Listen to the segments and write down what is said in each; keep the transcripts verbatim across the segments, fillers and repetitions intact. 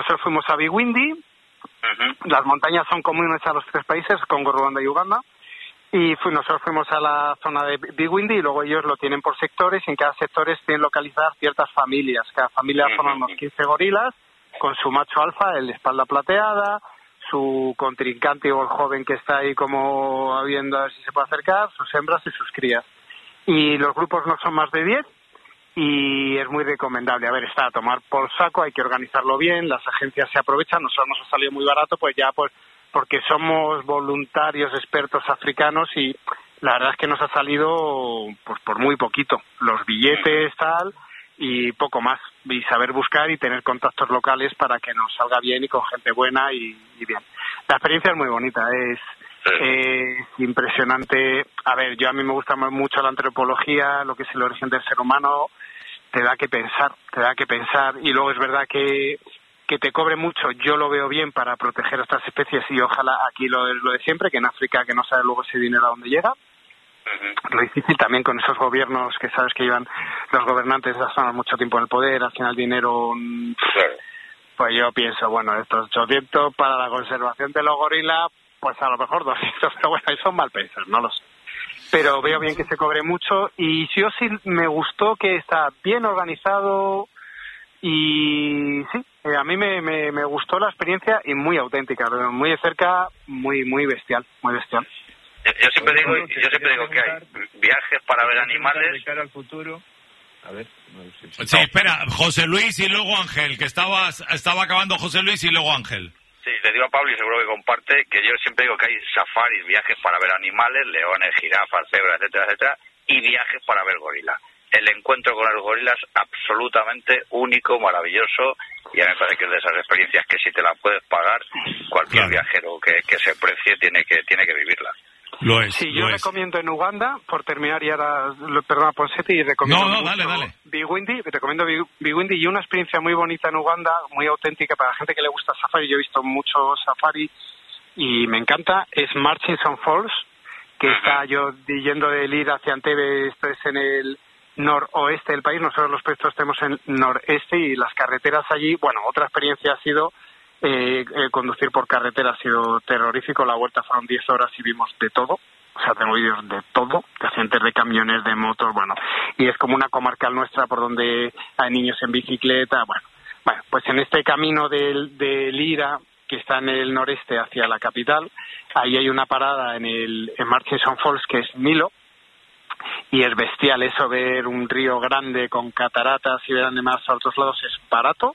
nosotros fuimos a Bwindi. Uh-huh. Las montañas son comunes a los tres países, Congo, Ruanda y Uganda. Y fu- nosotros fuimos a la zona de Bwindi y luego ellos lo tienen por sectores y en cada sector tienen localizadas ciertas familias. Cada familia uh-huh. forma unos quince gorilas con su macho alfa, el de espalda plateada, su contrincante o el joven que está ahí como viendo a ver si se puede acercar, sus hembras y sus crías. Y los grupos no son más de diez y es muy recomendable. A ver, está a tomar por saco, hay que organizarlo bien, las agencias se aprovechan, nosotros nos ha salido muy barato, pues ya pues porque somos voluntarios expertos africanos y la verdad es que nos ha salido pues por muy poquito, los billetes, tal, y poco más, y saber buscar y tener contactos locales para que nos salga bien y con gente buena y, y bien. La experiencia es muy bonita, es eh, impresionante. A ver, yo a mí me gusta mucho la antropología, lo que es el origen del ser humano, te da que pensar, te da que pensar, y luego es verdad que que te cobre mucho, yo lo veo bien para proteger a estas especies y ojalá aquí lo, lo de siempre, que en África que no sabe luego ese dinero a dónde llega. Uh-huh. Lo difícil también con esos gobiernos que sabes que llevan los gobernantes de esas zonas mucho tiempo en el poder, al final el dinero, claro. Pues yo pienso, bueno, estos ochocientos para la conservación de los gorilas, pues a lo mejor doscientos, pero bueno, eso es mal pensar, no lo sé. Pero veo bien que se cobre mucho y yo sí me gustó que está bien organizado. Y sí, eh, a mí me, me, me gustó la experiencia y muy auténtica, muy de cerca, muy muy bestial, muy bestial. Yo, yo siempre digo, yo siempre digo que hay viajes para ver animales. De cara al futuro. A ver, no sé si... Sí, espera, José Luis y luego Ángel, que estaba, estaba acabando José Luis y luego Ángel. Sí, le digo a Pablo y seguro que comparte que yo siempre digo que hay safaris, viajes para ver animales, leones, jirafas, cebras, etcétera, etcétera, y viajes para ver gorilas. El encuentro con los gorilas absolutamente único, maravilloso, y a mí me parece que es de esas experiencias que si te la puedes pagar, cualquier claro. viajero que, que se precie tiene que tiene que vivirla. Lo es. Sí, lo yo es. recomiendo en Uganda, por terminar y ahora, perdona Ponsetti, y recomiendo no, no, dale, dale. Bwindi, recomiendo Bwindi y una experiencia muy bonita en Uganda, muy auténtica para la gente que le gusta safari, yo he visto mucho safari y me encanta, es Murchison Falls, que uh-huh. está yo yendo de Lira hacia Entebbe, esto es en el noroeste del país, nosotros los proyectos tenemos en noreste y las carreteras allí, bueno, otra experiencia ha sido eh, eh, conducir por carretera, ha sido terrorífico, la vuelta fueron diez horas y vimos de todo, o sea, tengo vídeos de todo, de accidentes de camiones, de motos, bueno, y es como una comarcal nuestra por donde hay niños en bicicleta, bueno, bueno pues en este camino del, de Lira, que está en el noreste hacia la capital, ahí hay una parada en el en Murchison Falls que es Milo, y es bestial eso, ver un río grande con cataratas y ver animales a otros lados es barato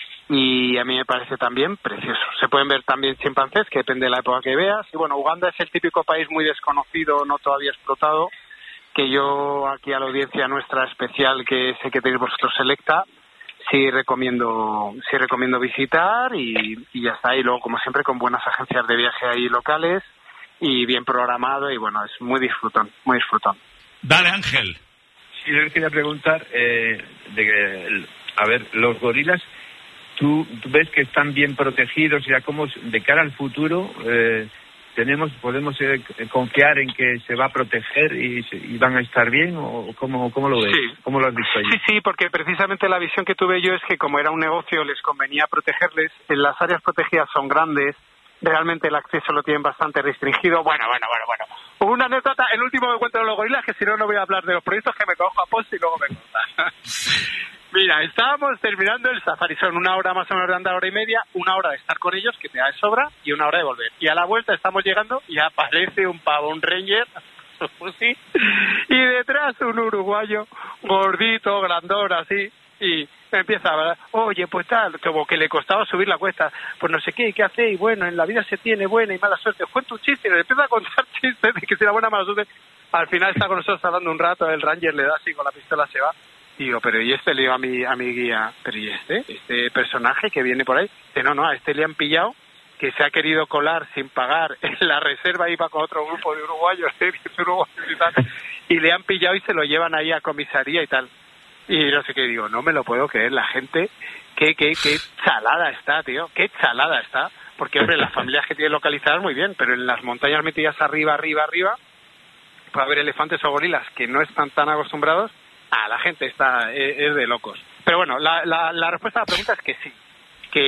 y a mí me parece también precioso. Se pueden ver también chimpancés, que depende de la época que veas, y bueno, Uganda es el típico país muy desconocido, no todavía explotado, que yo aquí a la audiencia nuestra especial, que sé que tenéis vosotros selecta, sí recomiendo sí recomiendo visitar y, y ya está, y luego como siempre con buenas agencias de viaje ahí locales y bien programado y bueno, es muy disfrutón, muy disfrutón. Dale, Ángel. Sí, yo les quería preguntar, eh, de que, a ver, los gorilas, ¿tú, tú ves que están bien protegidos? O sea, ¿cómo de cara al futuro eh, tenemos podemos eh, confiar en que se va a proteger y, y van a estar bien? ¿O cómo, cómo lo ves? Sí. ¿Cómo lo has visto allí? Sí, sí, porque precisamente la visión que tuve yo es que como era un negocio les convenía protegerles. En las áreas protegidas son grandes, realmente el acceso lo tienen bastante restringido. Bueno, bueno, bueno, bueno. Una anécdota, el último que cuento de los gorilas, que si no, no voy a hablar de los proyectos que me cojo a post y luego me cortan. Mira, estábamos terminando el safari, son una hora más o menos de andar, hora y media, una hora de estar con ellos, que te da de sobra, y una hora de volver. Y a la vuelta estamos llegando y aparece un pavo, un ranger, sí, y detrás un uruguayo, gordito, grandón, así, y me empieza a hablar, oye, pues tal, como que le costaba subir la cuesta, pues no sé qué, ¿qué hace? Y bueno, en la vida se tiene buena y mala suerte, os cuento un chiste, y le empieza a contar chistes de que si era buena o mala suerte. Al final está con nosotros hablando un rato, el ranger le da así con la pistola, se va. Y digo, pero ¿y este? Le digo a mi, a mi guía, pero ¿y este? Este personaje que viene por ahí. Dice, no, no, a este le han pillado, que se ha querido colar sin pagar en la reserva, iba con otro grupo de uruguayos, de uruguayos y tal, y le han pillado y se lo llevan ahí a comisaría y tal. Y no sé qué, digo, no me lo puedo creer, la gente, qué, qué, qué chalada está, tío, qué chalada está. Porque, hombre, las familias que tienen localizadas muy bien, pero en las montañas metidas arriba, arriba, arriba, puede haber elefantes o gorilas que no están tan acostumbrados. Ah, la gente está es, es de locos. Pero bueno, la, la, la respuesta a la pregunta es que sí.